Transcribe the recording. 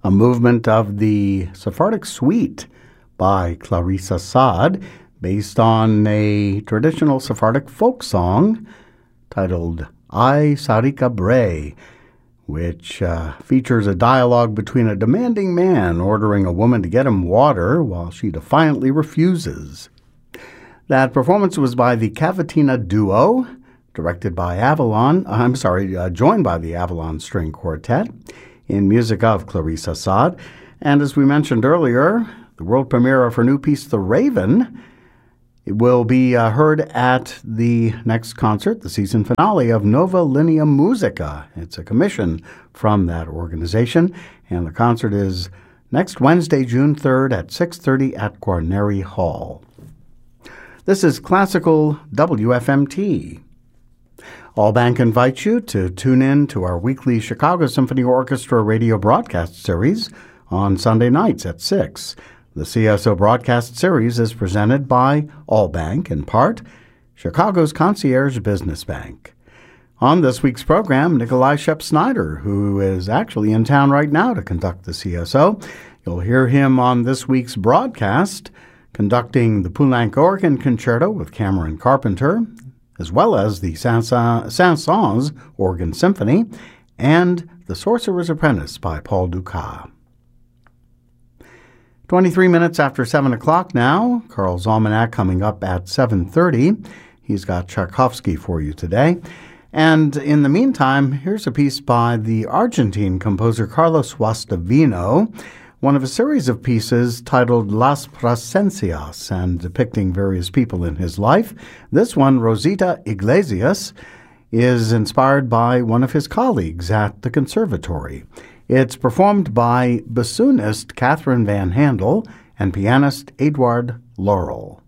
a movement of the Sephardic Suite by Clarissa Saad, based on a traditional Sephardic folk song titled I Sarika Bre, which features a dialogue between a demanding man ordering a woman to get him water while she defiantly refuses. That performance was by the Cavatina Duo, joined by the Avalon String Quartet, in music of Clarissa Saad. And as we mentioned earlier, the world premiere of her new piece, The Raven, it will be heard at the next concert, the season finale of Nova Linea Musica. It's a commission from that organization, and the concert is next Wednesday, June 3rd at 6:30 at Guarneri Hall. This is Classical WFMT. Allbank invites you to tune in to our weekly Chicago Symphony Orchestra radio broadcast series on Sunday nights at 6. The CSO broadcast series is presented by Allbank, in part, Chicago's concierge business bank. On this week's program, Nikolai Shep-Snyder, who is actually in town right now to conduct the CSO. You'll hear him on this week's broadcast conducting the Poulenc Organ Concerto with Cameron Carpenter, as well as the Saint-Saëns Organ Symphony and The Sorcerer's Apprentice by Paul Dukas. 23 minutes after 7 o'clock now. Carl's Almanac coming up at 7:30. He's got Tchaikovsky for you today. And in the meantime, here's a piece by the Argentine composer Carlos Guastavino, one of a series of pieces titled Las Presencias and depicting various people in his life. This one, Rosita Iglesias, is inspired by one of his colleagues at the conservatory. It's performed by bassoonist Catherine Van Handel and pianist Eduard Laurel.